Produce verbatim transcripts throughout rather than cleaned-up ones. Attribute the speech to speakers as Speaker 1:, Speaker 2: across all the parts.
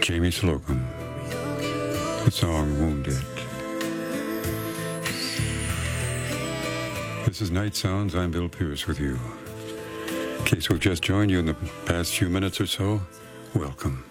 Speaker 1: Jamie Slocum, the song Wounded. This is Night Sounds. I'm Bill Pierce with you. In case we've just joined you in the past few minutes or so, welcome.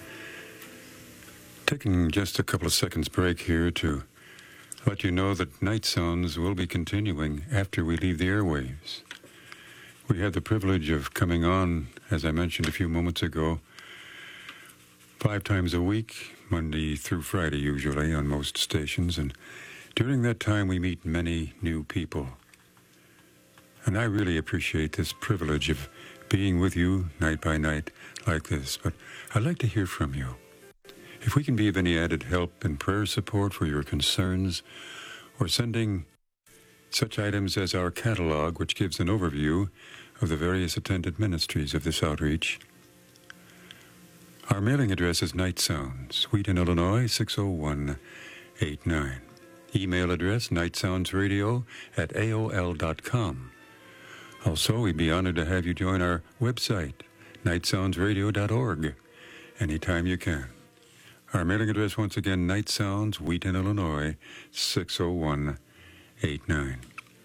Speaker 1: Taking just a couple of seconds break here to let you know that Night Sounds will be continuing after we leave the airwaves. We have the privilege of coming on, as I mentioned a few moments ago, five times a week, Monday through Friday usually on most stations, and during that time we meet many new people. And I really appreciate this privilege of being with you night by night like this, but I'd like to hear from you. If we can be of any added help and prayer support for your concerns, or sending such items as our catalog, which gives an overview of the various attended ministries of this outreach. Our mailing address is Night Sounds, Wheaton, Illinois, six oh one eight nine. Email address, nightsoundsradio at A O L dot com. Also, we'd be honored to have you join our website, night sounds radio dot org, anytime you can. Our mailing address, once again, Night Sounds, Wheaton, Illinois, six oh one eight nine.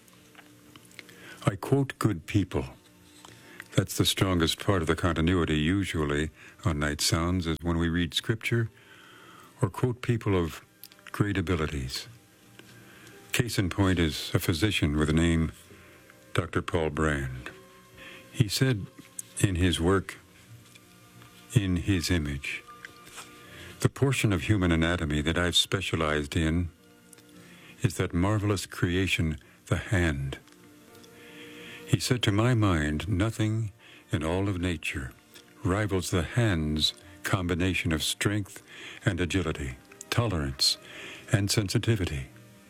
Speaker 1: I quote good people. That's the strongest part of the continuity, usually, on Night Sounds, is when we read Scripture or quote people of great abilities. Case in point is a physician with the name Doctor Paul Brand. He said in his work, In His Image, the portion of human anatomy that I've specialized in is that marvelous creation, the hand. He said, to my mind, nothing in all of nature rivals the hand's combination of strength and agility, tolerance and sensitivity.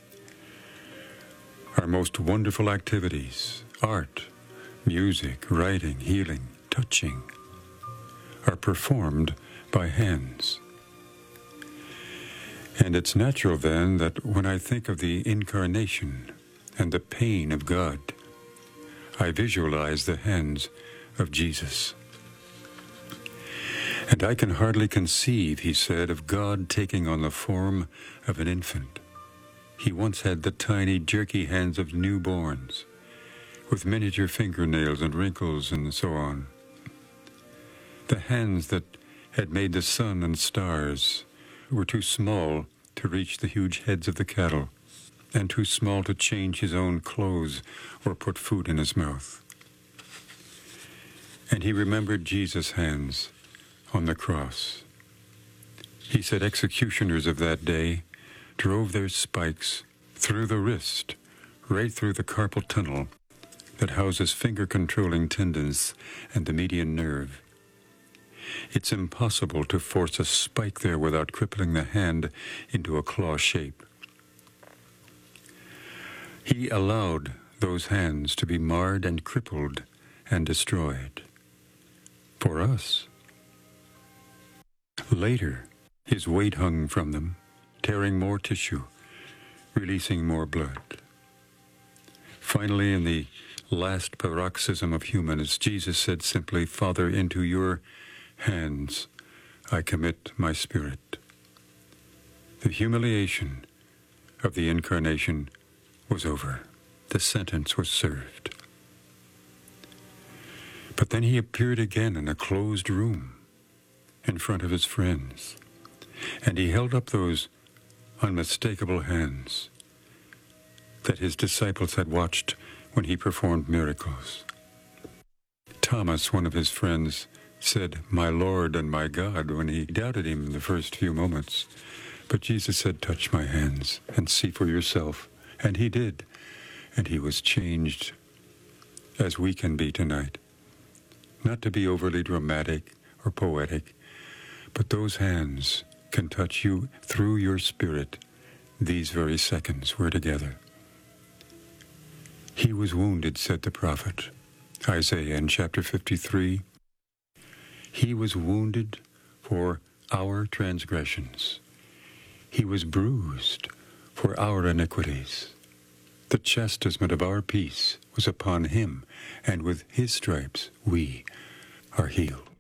Speaker 1: Our most wonderful activities, art, music, writing, healing, touching, are performed by hands. And it's natural then that when I think of the incarnation and the pain of God, I visualize the hands of Jesus. And I can hardly conceive, he said, of God taking on the form of an infant. He once had the tiny, jerky hands of newborns, with miniature fingernails and wrinkles and so on. The hands that had made the sun and stars were too small to reach the huge heads of the cattle, and too small to change his own clothes or put food in his mouth. And he remembered Jesus' hands on the cross. He said executioners of that day drove their spikes through the wrist, right through the carpal tunnel that houses finger-controlling tendons and the median nerve. It's impossible to force a spike there without crippling the hand into a claw shape. He allowed those hands to be marred and crippled and destroyed. For us. Later, his weight hung from them, tearing more tissue, releasing more blood. Finally, in the last paroxysm of humanness, Jesus said simply, Father, into your hands I commit my spirit. The humiliation of the incarnation was over. The sentence was served. But then he appeared again in a closed room in front of his friends, and he held up those unmistakable hands that his disciples had watched when he performed miracles. Thomas, one of his friends, said, my Lord and my God, when he doubted him in the first few moments. But Jesus said, touch my hands and see for yourself. And he did. And he was changed, as we can be tonight. Not to be overly dramatic or poetic, but those hands can touch you through your spirit these very seconds we're together. He was wounded, said the prophet Isaiah in chapter fifty-three. He was wounded for our transgressions. He was bruised for our iniquities. The chastisement of our peace was upon him, and with his stripes we are healed.